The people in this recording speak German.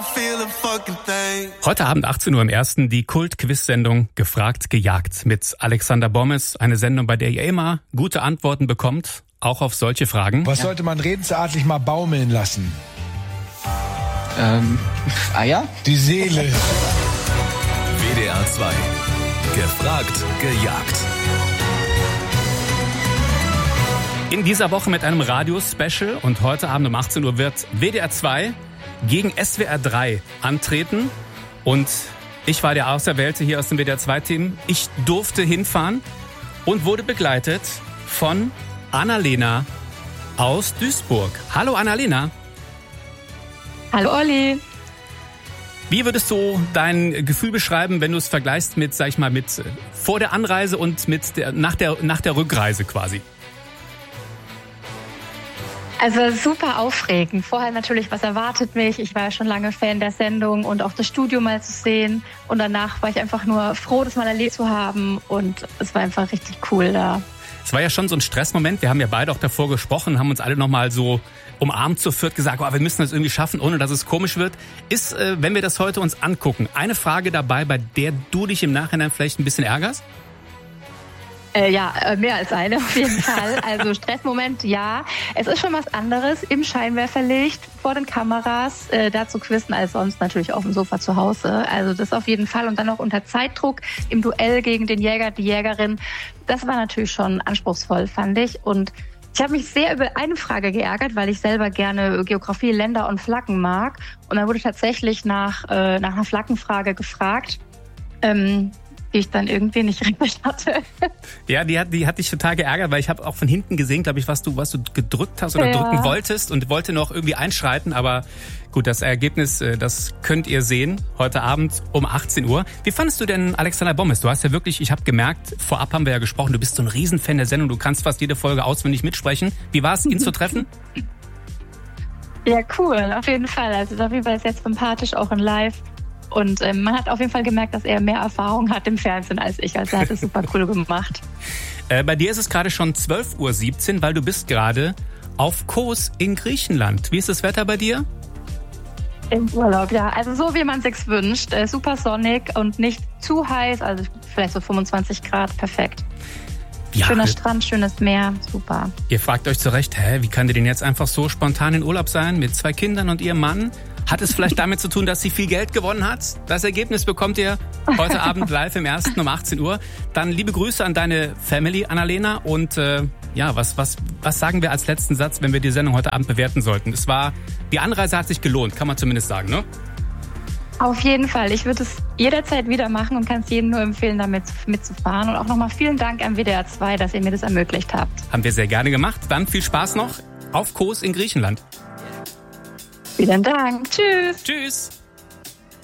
Heute Abend 18 Uhr im Ersten die Kult-Quiz-Sendung Gefragt, gejagt mit Alexander Bommes. Eine Sendung, bei der ihr immer gute Antworten bekommt, auch auf solche Fragen. Was sollte man redensartlich mal baumeln lassen? Eier? Die Seele. WDR 2. Gefragt, gejagt. In dieser Woche mit einem Radio-Special und heute Abend um 18 Uhr wird WDR 2 gegen SWR 3 antreten. Und ich war der Auserwählte hier aus dem WDR 2-Team. Ich durfte hinfahren und wurde begleitet von Annalena aus Duisburg. Hallo Annalena. Hallo Olli. Wie würdest du dein Gefühl beschreiben, wenn du es vergleichst mit, sag ich mal, mit vor der Anreise und nach der Rückreise quasi? Also super aufregend. Vorher natürlich, was erwartet mich? Ich war ja schon lange Fan der Sendung und auch das Studio mal zu sehen. Und danach war ich einfach nur froh, das mal erlebt zu haben. Und es war einfach richtig cool da. Es war ja schon so ein Stressmoment. Wir haben ja beide auch davor gesprochen, haben uns alle nochmal so umarmt zu viert gesagt, oh, wir müssen das irgendwie schaffen, ohne dass es komisch wird. Ist, wenn wir das heute uns angucken, eine Frage dabei, bei der du dich im Nachhinein vielleicht ein bisschen ärgerst? Ja, mehr als eine auf jeden Fall. Also Stressmoment, ja. Es ist schon was anderes im Scheinwerferlicht, vor den Kameras, da zu quizzen, als sonst natürlich auf dem Sofa zu Hause. Also das auf jeden Fall. Und dann auch unter Zeitdruck im Duell gegen den Jäger, die Jägerin. Das war natürlich schon anspruchsvoll, fand ich. Und ich habe mich sehr über eine Frage geärgert, weil ich selber gerne Geografie, Länder und Flaggen mag. Und dann wurde tatsächlich nach einer Flaggenfrage gefragt, die ich dann irgendwie nicht richtig hatte. Ja, die hat dich total geärgert, weil ich habe auch von hinten gesehen, glaube ich, was du gedrückt hast oder drücken wolltest und wollte noch irgendwie einschreiten. Aber gut, das Ergebnis, das könnt ihr sehen heute Abend um 18 Uhr. Wie fandest du denn Alexander Bommes? Du hast ja wirklich, ich habe gemerkt, vorab haben wir ja gesprochen, du bist so ein Riesenfan der Sendung, du kannst fast jede Folge auswendig mitsprechen. Wie war es, ihn zu treffen? Ja, cool, auf jeden Fall. Also auf jeden Fall ist jetzt sympathisch, auch in Live. Und man hat auf jeden Fall gemerkt, dass er mehr Erfahrung hat im Fernsehen als ich. Also er hat es super cool gemacht. Bei dir ist es gerade schon 12:17 Uhr, weil du bist gerade auf Kos in Griechenland. Wie ist das Wetter bei dir? Im Urlaub, ja. Also so, wie man es sich wünscht. Super sonnig und nicht zu heiß. Also vielleicht so 25 Grad, perfekt. Ja, schöner Strand, schönes Meer, super. Ihr fragt euch zu Recht, wie kann die denn jetzt einfach so spontan in Urlaub sein mit 2 Kindern und ihrem Mann? Hat es vielleicht damit zu tun, dass sie viel Geld gewonnen hat? Das Ergebnis bekommt ihr heute Abend live im Ersten um 18 Uhr. Dann liebe Grüße an deine Family, Annalena. Und was sagen wir als letzten Satz, wenn wir die Sendung heute Abend bewerten sollten? Die Anreise hat sich gelohnt, kann man zumindest sagen, ne? Auf jeden Fall. Ich würde es jederzeit wieder machen und kann es jedem nur empfehlen, damit mitzufahren. Und auch nochmal vielen Dank an WDR 2, dass ihr mir das ermöglicht habt. Haben wir sehr gerne gemacht. Dann viel Spaß noch auf Kos in Griechenland. Vielen Dank. Tschüss. Tschüss.